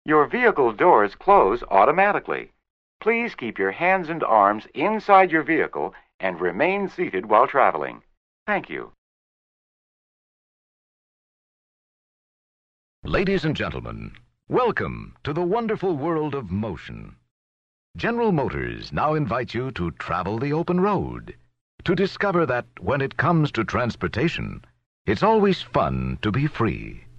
Your vehicle doors close automatically. Please keep your hands and arms inside your vehicle and remain seated while traveling. Thank you. Ladies and gentlemen, welcome to the wonderful world of motion. General Motors now invites you to travel the open road, to discover that when it comes to transportation, it's always fun to be free.